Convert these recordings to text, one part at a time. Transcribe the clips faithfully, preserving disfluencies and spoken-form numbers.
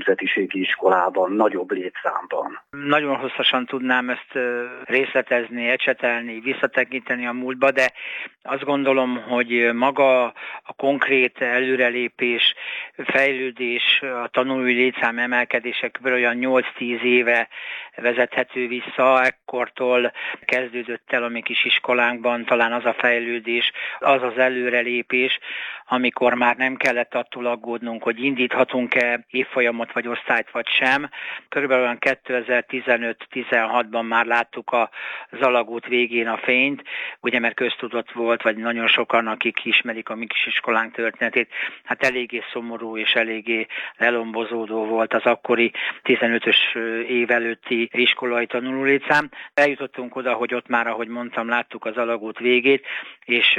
nemzetiségi iskolában, nagyobb létszámban? Nagyon hosszasan tudnám ezt részletezni, ecsetelni, visszatekinteni a múltba, de azt gondolom, hogy maga a konkrét előrelépés, fejlődés, a tanulói létszám emelkedése kb. Olyan nyolc-tíz éve vezethető vissza, ekkortól kezdődött el a mi kis iskolánkban talán az a fejlődés, az az előrelépés, amikor már nem kellett attól aggódnunk, hogy indíthatunk-e évfolyamot vagy osztályt vagy sem. Körülbelül olyan kétezer-tizenöt-tizenhatban már láttuk az alagút végén a fényt, ugye mert köztudott volt, vagy nagyon sokan, akik ismerik a mi kis iskolánk történetét, hát eléggé szomorú és eléggé lelombozódó volt az akkori tizenötös év előtti iskolai tanulólétszám. Eljutottunk oda, hogy ott már, ahogy mondtam, láttuk az alagút végét, és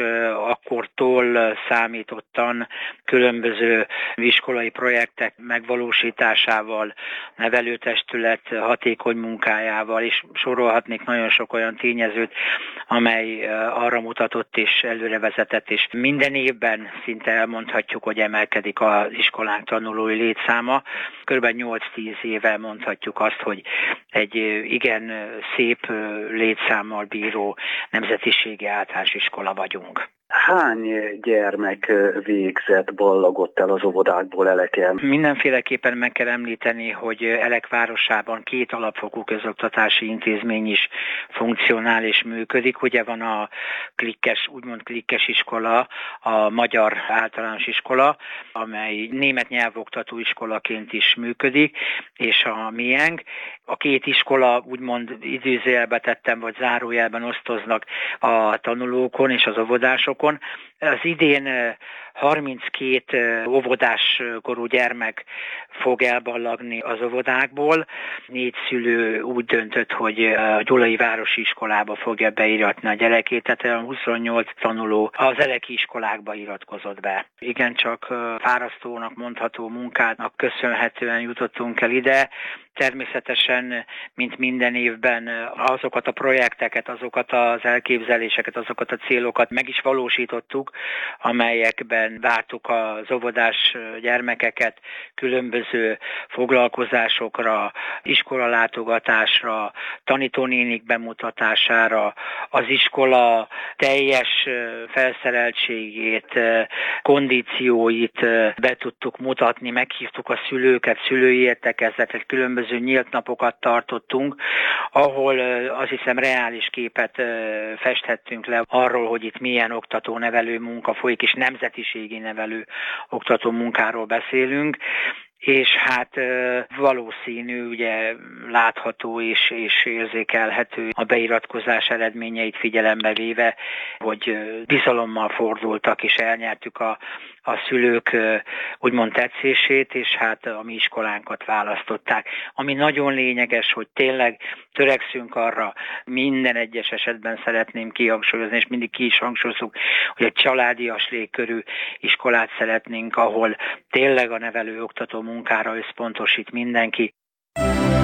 akkortól számítottan különböző iskolai projektek megvalósításával, nevelőtestület hatékony munkájával, és sorolhatnék nagyon sok olyan tényezőt, amely arra mutatott és előrevezetett, és minden évben szinte elmondhatjuk, hogy emelkedik az iskolánk tanulói létszáma. Körülbelül nyolc-tíz éve mondhatjuk azt, hogy egy igen szép létszámmal bíró nemzetiségi általános iskola vagyunk. Hány gyermek végzett, ballagott el az óvodákból Eleken? Mindenféleképpen meg kell említeni, hogy Elek városában két alapfokú közoktatási intézmény is funkcionál és működik. Ugye van a klikkes, úgymond klikkes iskola, a magyar általános iskola, amely német nyelvoktató iskolaként is működik, és a miénk. A két iskola úgymond idézőjelbe tettem, vagy zárójelben osztoznak a tanulókon és az óvodásokon. Az idén harminckét óvodás korú gyermek fog elballagni az óvodákból. Négy szülő úgy döntött, hogy a Gyulai Városi Iskolába fogja beiratni a gyerekét, tehát huszonnyolc tanuló az eleki iskolákba iratkozott be. Igen, csak fárasztónak mondható munkának köszönhetően jutottunk el ide. Természetesen, mint minden évben, azokat a projekteket, azokat az elképzeléseket, azokat a célokat meg is valósítottuk, amelyekben vártuk az óvodás gyermekeket különböző foglalkozásokra, iskolalátogatásra, tanítónénik bemutatására, az iskola teljes felszereltségét, kondícióit be tudtuk mutatni, meghívtuk a szülőket, szülői értekezletet, különböző nyílt napokat tartottunk, ahol azt hiszem reális képet festhettünk le arról, hogy itt milyen oktató-nevelő munka folyik, és nemzetiségi nevelő oktató munkáról beszélünk. És hát valószínű, ugye látható és, és érzékelhető a beiratkozás eredményeit figyelembe véve, hogy bizalommal fordultak, és elnyertük a, a szülők úgymond tetszését, és hát a mi iskolánkat választották. Ami nagyon lényeges, hogy tényleg törekszünk arra, minden egyes esetben szeretném kihangsúlyozni, és mindig ki is hangsúlyozunk, hogy egy családias légkörű iskolát szeretnénk, ahol tényleg a nevelő oktató munkára összpontosít mindenki.